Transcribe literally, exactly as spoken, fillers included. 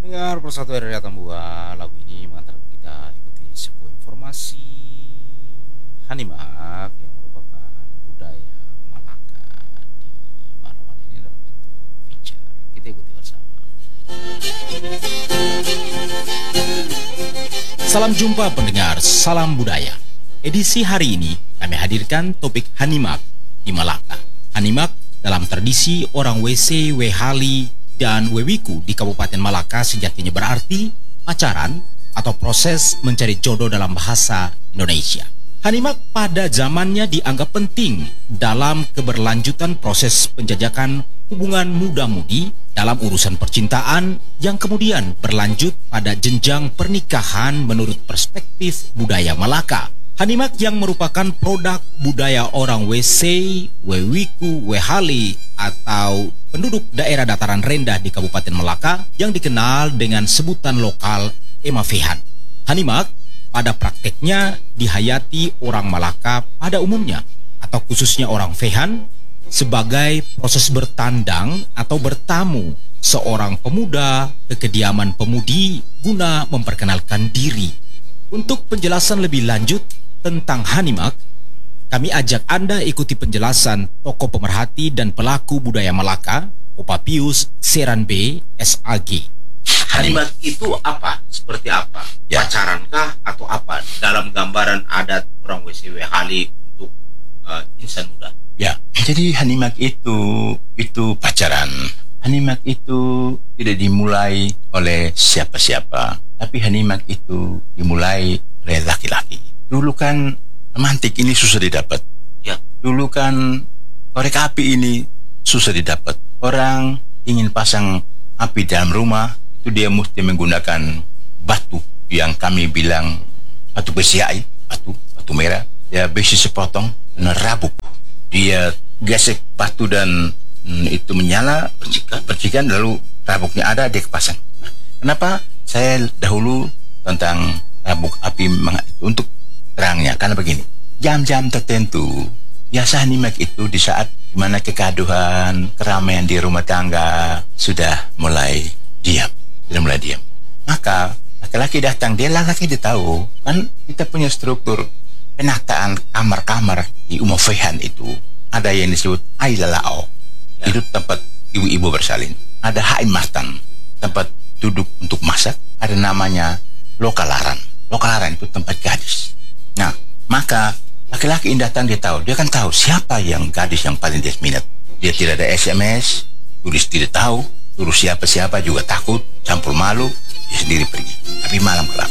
Dengar persatu R R I Atambua, lagu ini mengantarkan kita ikuti sebuah informasi Hanimak yang merupakan budaya Malaka di Marawan ini dalam bentuk feature. Kita ikuti bersama. Salam jumpa pendengar, salam budaya. Edisi hari ini kami hadirkan topik Hanimak di Malaka. Hanimak dalam tradisi orang W C, Wehali, dan Wewiku di Kabupaten Malaka sejatinya berarti pacaran atau proses mencari jodoh dalam bahasa Indonesia. Hanimak pada zamannya dianggap penting dalam keberlanjutan proses penjajakan hubungan muda-mudi dalam urusan percintaan yang kemudian berlanjut pada jenjang pernikahan menurut perspektif budaya Malaka. Hanimak yang merupakan produk budaya orang W C, Wewiku, Wehali atau penduduk daerah dataran rendah di Kabupaten Malaka yang dikenal dengan sebutan lokal Emafehan. Hanimak pada prakteknya dihayati orang Malaka pada umumnya atau khususnya orang Fehan sebagai proses bertandang atau bertamu seorang pemuda ke kediaman pemudi guna memperkenalkan diri. Untuk penjelasan lebih lanjut tentang Hanimak, kami ajak Anda ikuti penjelasan tokoh pemerhati dan pelaku budaya Malaka, Opa Pius Seran B, S A G. Hanimak itu apa? Seperti apa? Ya. Pacarankah atau apa? Dalam gambaran adat orang W C Wehali untuk uh, insan muda. Ya, jadi Hanimak itu itu pacaran. Hanimak itu tidak dimulai oleh siapa-siapa, tapi Hanimak itu dimulai oleh laki-laki. Dulu kan romantik ini susah didapat. Ya. Dulu kan korek api ini susah didapat. Orang ingin pasang api dalam rumah itu dia mesti menggunakan batu yang kami bilang batu besiai, batu batu merah. Ya besi sepotong dan rabuk. Dia gesek batu dan hmm, itu menyala percikan, percikan lalu rabuknya ada dia pasang. Nah, kenapa saya dahulu tentang rabuk api untuk terangnya? Karena begini, jam-jam tertentu biasa Hanimak itu di saat dimana kegaduhan, keramaian di rumah tangga sudah mulai diam, sudah mulai diam. Maka laki-laki datang, dia laki-laki dia tahu kan kita punya struktur penataan kamar-kamar di Umofehan itu ada yang disebut Ailalao, ya. Itu tempat ibu-ibu bersalin. Ada Haimatan, tempat duduk untuk masak. Ada namanya Lokalaran. Lokalaran itu tempat gadis. Nah, maka laki-laki yang datang dia tahu, dia kan tahu siapa yang gadis yang paling dia minat. Dia tidak ada S M S, tulis tidak tahu, suruh siapa-siapa juga takut, campur malu, dia sendiri pergi. Tapi malam gelap.